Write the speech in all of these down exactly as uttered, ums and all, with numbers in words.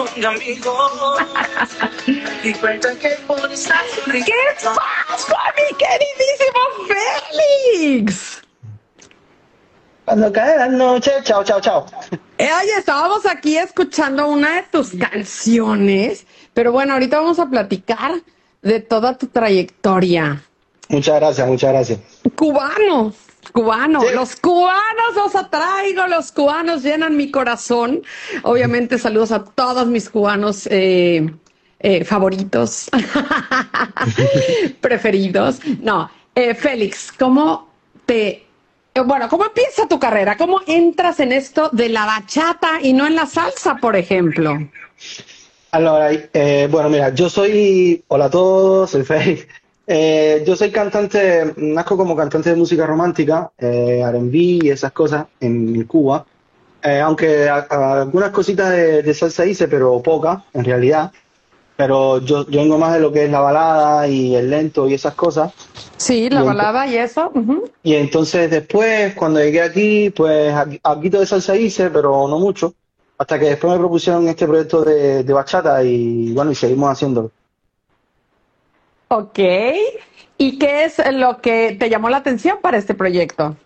son amigos. Y cuentan que por estar ¿Qué pasa, mi queridísimo Félix? Cuando cae la noche, chao, chao, chao. Eh, oye, estábamos aquí escuchando una de tus canciones, pero bueno, ahorita vamos a platicar de toda tu trayectoria. Muchas gracias, muchas gracias. Cubano, cubano, Sí. los cubanos los atraigo, los cubanos llenan mi corazón. Obviamente, saludos a todos mis cubanos eh, eh, favoritos, preferidos. No, eh, Félix, ¿cómo te... Bueno, ¿cómo empieza tu carrera? ¿Cómo entras en esto de la bachata y no en la salsa, por ejemplo? Allora, eh, bueno, mira, yo soy, hola a todos, soy Félix. Eh, yo soy cantante, nazco como cantante de música romántica, eh, R and B y esas cosas en Cuba. Eh, aunque a- a- algunas cositas de, de salsa hice, pero pocas en realidad. Pero yo, yo vengo más de lo que es la balada y el lento y esas cosas. Sí, Y, la ento- balada y eso. Ujú. y entonces después, cuando llegué aquí, pues aquí, aquí de salsa hice, pero no mucho. Hasta que después me propusieron este proyecto de, de bachata y bueno, y seguimos haciéndolo. Ok. ¿Y qué es lo que te llamó la atención para este proyecto?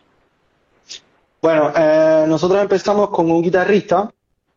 Bueno, eh, nosotros empezamos con un guitarrista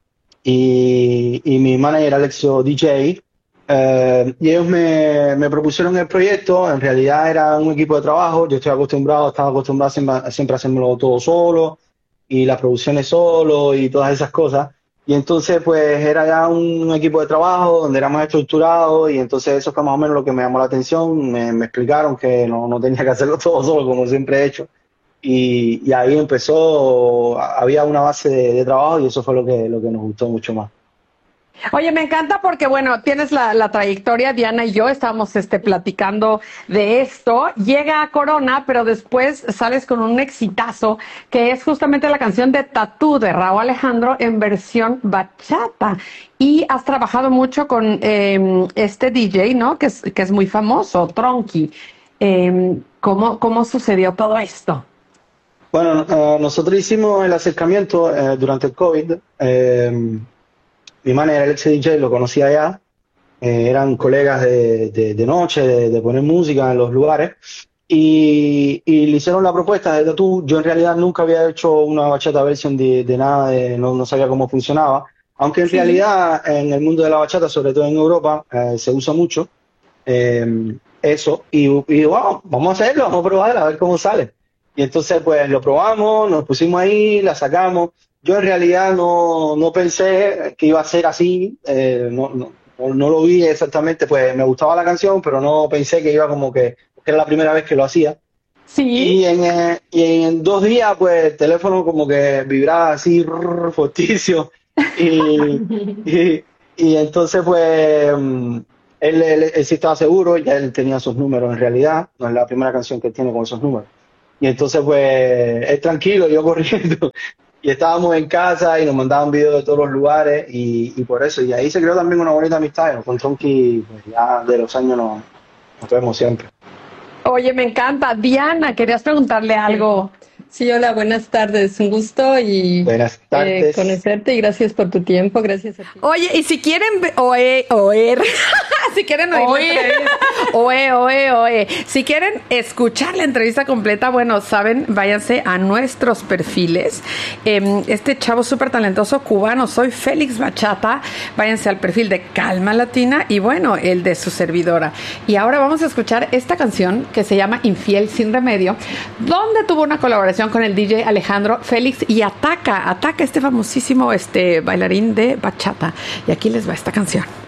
y, y mi manager Alexio D J. Eh, y ellos me, me propusieron el proyecto. En realidad era un equipo de trabajo. Yo estoy acostumbrado, estaba acostumbrado siempre, siempre a hacérmelo todo solo y las producciones solo y todas esas cosas. Y entonces, pues era ya un equipo de trabajo donde era más estructurado. Y entonces, eso fue más o menos lo que me llamó la atención. Me, me explicaron que no, no tenía que hacerlo todo solo, como siempre he hecho. Y, y ahí empezó, había una base de, de trabajo y eso fue lo que, lo que nos gustó mucho más. Oye, me encanta porque, bueno, tienes la, la trayectoria, Diana y yo estábamos este, platicando de esto. Llega a Corona, pero después sales con un exitazo, que es justamente la canción de Tatú de Rauw Alejandro en versión bachata. Y has trabajado mucho con eh, este D J, ¿no? Que es, que es muy famoso, Tronky. Eh, ¿cómo, ¿Cómo sucedió todo esto? Bueno, eh, nosotros hicimos el acercamiento eh, durante el COVID. Eh, mi manager, Alex D J, lo conocía ya. Eh, eran colegas de, de, de noche, de, de poner música en los lugares. Y, y le hicieron la propuesta de Tatú. Yo en realidad nunca había hecho una bachata version de, de nada, de- no, no sabía cómo funcionaba. Aunque en Sí. realidad en el mundo de la bachata, sobre todo en Europa, eh, se usa mucho eh, eso. Y, y wow, vamos a hacerlo, vamos a probar a ver cómo sale. Y entonces pues lo probamos, nos pusimos ahí, la sacamos. Yo en realidad no, no pensé que iba a ser así, eh, no, no, no no lo vi exactamente, pues me gustaba la canción, pero no pensé que iba como que, que era la primera vez que lo hacía. Sí. Y en, eh, y en dos días, pues el teléfono como que vibraba así, rrr, forticio. Y, y, y entonces, pues, mm, él, él, él sí estaba seguro, ya él tenía sus números en realidad, no es la primera canción que él tiene con esos números. Y entonces, pues, él tranquilo, yo corriendo. Y estábamos en casa y nos mandaban videos de todos los lugares y, y por eso. Y ahí se creó también una bonita amistad. Con Tronky, pues ya de los años nos, nos vemos siempre. Oye, me encanta. Diana, querías preguntarle algo. Sí, hola, buenas tardes. Un gusto y Buenas eh, tardes. conocerte y gracias por tu tiempo. Gracias a ti. Oye, y si quieren ve- oe- oír, si quieren oír la Oír. entrevista, oe, oe, oe. Si quieren escuchar la entrevista completa, bueno, saben, váyanse a nuestros perfiles. Eh, este chavo súper talentoso cubano, soy Félix Bachata. Váyanse al perfil de Calma Latina y bueno, el de su servidora. Y ahora vamos a escuchar esta canción que se llama Infiel sin remedio, donde tuvo una colaboración con el D J Alejandro Félix y Ataca, Ataca este famosísimo este bailarín de bachata. Y aquí les va esta canción.